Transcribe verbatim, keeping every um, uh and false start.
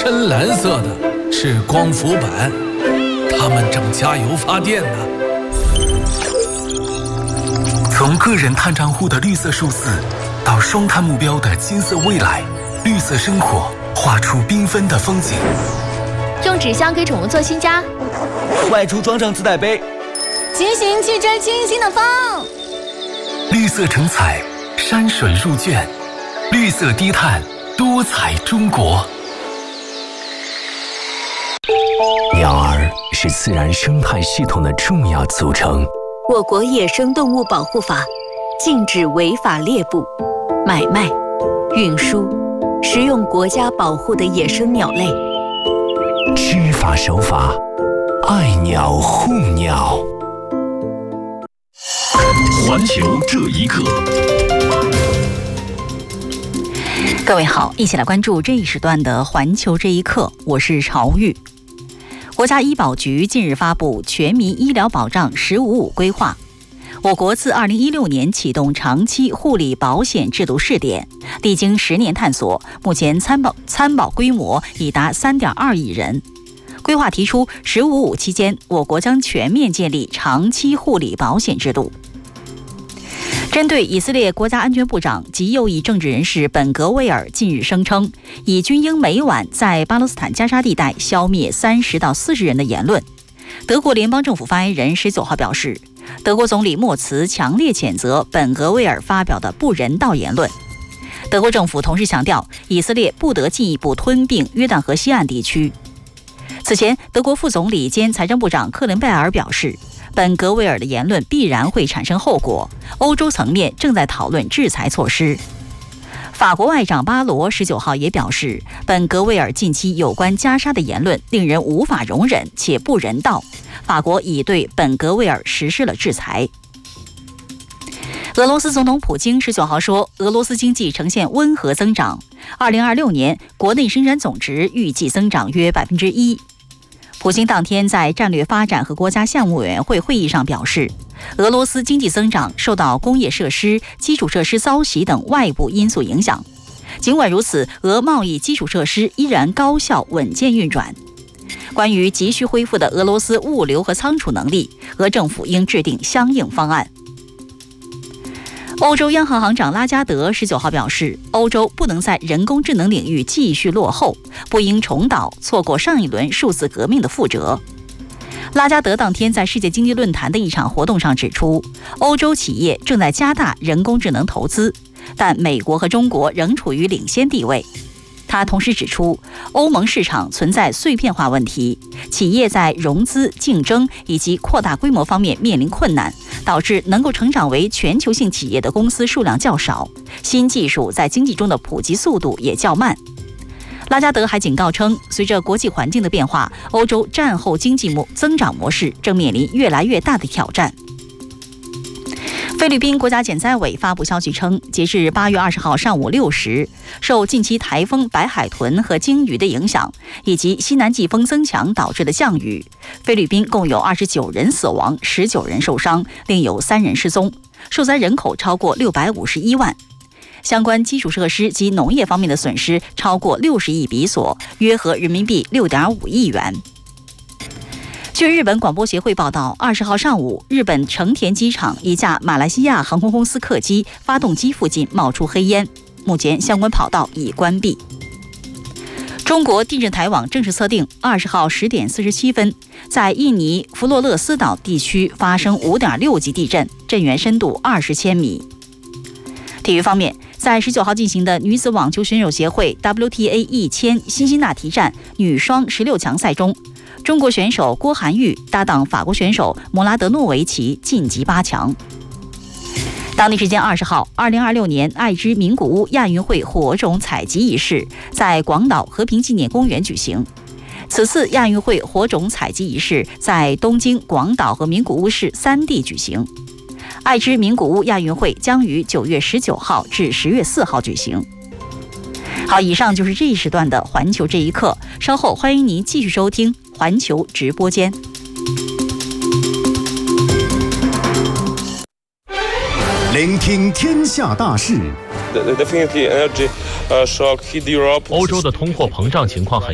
深蓝色的是光伏板，他们正加油发电呢。 从个人碳账户的绿色数字，到双碳目标的金色未来，绿色生活画出缤纷的风景。 用纸箱给宠物做新家， 外出装上自带杯， 骑行去追清新的风。 绿色成彩，山水入卷，绿色低碳，多彩中国。鸟儿是自然生态系统的重要组成。 我国野生动物保护法禁止违法猎捕、买卖、运输、食用国家保护的野生鸟类。 知法守法，爱鸟护鸟。环球这一刻， 各位好，一起来关注这一时段的环球这一刻，我是朝玉。国家医保局近日发布全民医疗保障“十五五”规划，我国自二零一六年启动长期护理保险制度试点，历经十年探索，目前参保参保规模已达三点二亿人。规划提出，“十五五”期间，我国将全面建立长期护理保险制度。针对以色列国家安全部长及右翼政治人士本格威尔近日声称，以军应每晚在巴勒斯坦加沙地带消灭三十到四十人的言论，德国联邦政府发言人十九号表示，德国总理默茨强烈谴责本格威尔发表的不人道言论。德国政府同时强调，以色列不得进一步吞并约旦河西岸地区。此前，德国副总理兼财政部长克伦贝尔表示，本格威尔的言论必然会产生后果，欧洲层面正在讨论制裁措施。法国外长巴罗十九号也表示，本格威尔近期有关加沙的言论令人无法容忍且不人道，法国已对本格威尔实施了制裁。俄罗斯总统普京十九号说，俄罗斯经济呈现温和增长，二零二六年国内生产总值预计增长约百分之一。普京当天在战略发展和国家项目委员会会议上表示，俄罗斯经济增长受到工业设施、基础设施遭袭等外部因素影响。尽管如此，俄贸易基础设施依然高效稳健运转。关于急需恢复的俄罗斯物流和仓储能力，俄政府应制定相应方案。欧洲央行行长拉加德十九号表示，欧洲不能在人工智能领域继续落后，不应重蹈错过上一轮数字革命的覆辙。拉加德当天在世界经济论坛的一场活动上指出，欧洲企业正在加大人工智能投资，但美国和中国仍处于领先地位。他同时指出，欧盟市场存在碎片化问题，企业在融资、竞争以及扩大规模方面面临困难，导致能够成长为全球性企业的公司数量较少，新技术在经济中的普及速度也较慢。拉加德还警告称，随着国际环境的变化，欧洲战后经济模增长模式正面临越来越大的挑战。菲律宾国家减灾委发布消息称，截至八月二十号上午六时，受近期台风白海豚和鲸鱼的影响，以及西南季风增强导致的降雨，菲律宾共有二十九人死亡，十九人受伤，另有三人失踪，受灾人口超过六百五十一万。相关基础设施及农业方面的损失超过六十亿比索，约合人民币六点五亿元。据日本广播协会报道，二十号上午，日本成田机场一架马来西亚航空公司客机发动机附近冒出黑烟，目前相关跑道已关闭。中国地震台网正式测定，二十号十点四十七分，在印尼弗洛勒斯岛地区发生五点六级地震，震源深度二十千米。体育方面，在十九号进行的女子网球选手协会 W T A 一千辛辛那提站女双十六强赛中，中国选手郭涵玉搭档法国选手莫拉德诺维奇晋级八强。当地时间二十号，二零二六年爱知名古屋亚运会火种采集仪式在广岛和平纪念公园举行。此次亚运会火种采集仪式在东京、广岛和名古屋市三地举行。爱知名古屋亚运会将于九月十九号至十月四号举行。好，以上就是这一时段的环球这一刻，稍后欢迎您继续收听环球直播间。 聆听天下大事。 欧洲的通货膨胀情况很